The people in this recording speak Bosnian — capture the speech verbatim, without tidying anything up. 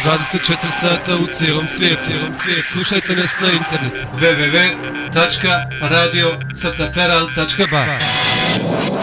dvadeset četiri sata u cijelom svijetu. Slušajte nas na internetu w w w tačka radio crta feral tačka ba.